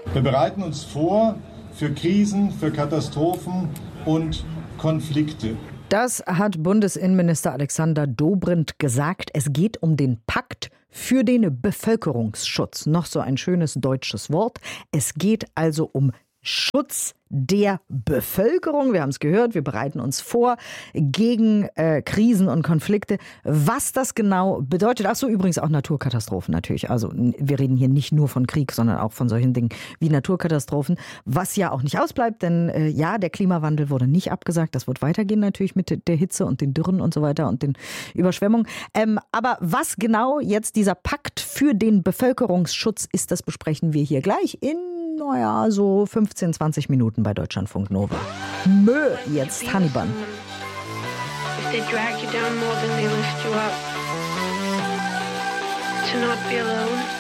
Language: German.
Wir bereiten uns vor für Krisen, für Katastrophen und Konflikte. Das hat Bundesinnenminister Alexander Dobrindt gesagt. Es geht um den Pakt für den Bevölkerungsschutz. Noch so ein schönes deutsches Wort. Es geht also um Schutz der Bevölkerung. Wir haben es gehört, wir bereiten uns vor gegen Krisen und Konflikte. Was das genau bedeutet, ach so, übrigens auch Naturkatastrophen natürlich. Also wir reden hier nicht nur von Krieg, sondern auch von solchen Dingen wie Naturkatastrophen, was ja auch nicht ausbleibt, denn ja, der Klimawandel wurde nicht abgesagt. Das wird weitergehen natürlich mit der Hitze und den Dürren und so weiter und den Überschwemmungen. Aber was genau jetzt dieser Pakt für den Bevölkerungsschutz ist, das besprechen wir hier gleich in so 15, 20 Minuten bei Deutschlandfunk Nova. Jetzt Hannibal. If they drag you down more than they lift you up, to not be alone.